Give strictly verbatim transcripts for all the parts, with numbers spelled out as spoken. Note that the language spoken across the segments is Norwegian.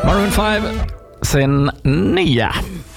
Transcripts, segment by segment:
Maroon five sin nye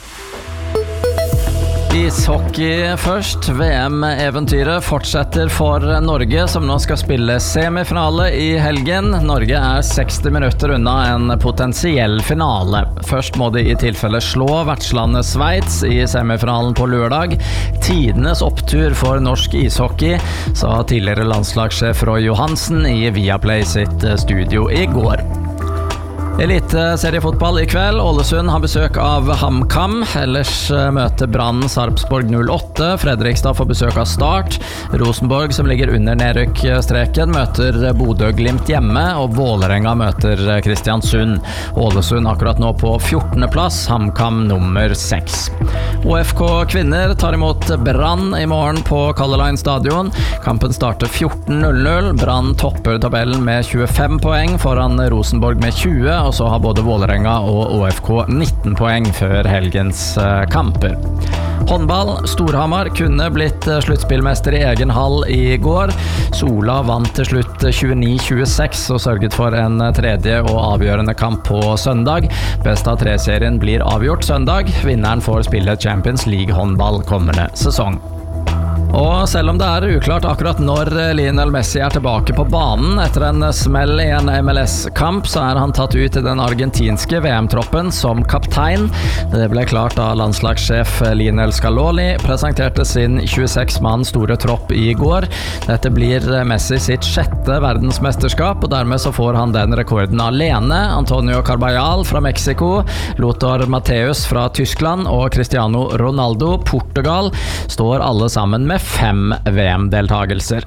ishockey først. V M-eventyret fortsetter for Norge, som nå skal spille semifinale i helgen. Norge er seksti minutter unna en potensiell finale. Først må de i tilfelle slå vertslandet Sveits i semifinalen på lørdag. Tidenes opptur for norsk ishockey, sa tidligere landslagssjef Roy Johansen i Viaplay sitt studio i går. Eliteseriefotball i kveld. Ålesund har besøk av HamKam. Ellers møter Brann Sarpsborg null åtte. Fredrikstad får besøk av Start. Rosenborg, som ligger under nedrykkstreken, møter Bodø-Glimt hjemme, og Vålerenga møter Kristiansund. Ålesund akkurat nå på fjortende plass, HamKam nummer seks. O F K kvinner tar imot Brann i morgen på Color Line stadion. Kampen starter fjorten null null. Brann topper tabellen med tjuefem poeng foran Rosenborg med tjue, og så har både Vålerenga og O F K nitten poeng før helgens kamper. Håndball. Storhamar kunne blitt sluttspillmester i egen hall i går. Sola vant til slutt tjueni tjueseks og sørget for en tredje og avgjørende kamp på søndag. Best av tre-serien blir avgjort søndag. Vinneren får spille Champions League-håndball kommende sesong. Og selv om det er uklart akkurat når Lionel Messi er tilbake på banen etter en smell i en M L S-kamp, så er han tatt ut i den argentinske V M-troppen som kaptein. Det ble klart da landslagssjef Lionel Scaloni presenterte sin tjueseks mann store tropp i går. Dette blir Messi sitt sjette verdensmesterskap, og dermed så får han den rekorden alene. Antonio Carbajal fra Mexico, Lothar Matthäus fra Tyskland og Cristiano Ronaldo, Portugal, står alle sammen med fem V M-deltagelser.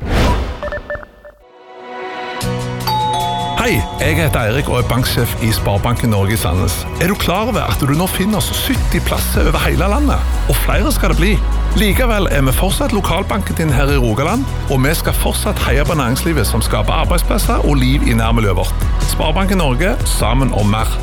Hei, jeg heter Eirik og er banksjef i Sparebanken Norge i Sandnes. Er du klar over at du nå finner oss sytti plasser over hele landet? Og flere skal det bli. Likevel er vi fortsatt lokalbanken din her i Rogaland, og vi skal fortsatt heie på næringslivet som skaper arbeidsplasser og liv i nærmiljøet vårt. Sparebanken Norge, sammen om mer.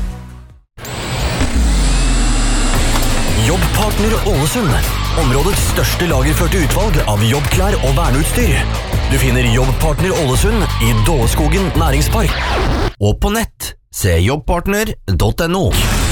Jobbpartner Ålesund. Områdets største lagerførte utvalg av jobbklær og verneutstyr. Du finner Jobbpartner Ålesund i Dåleskogen næringspark. Og på nett, se jobbpartner punktum no.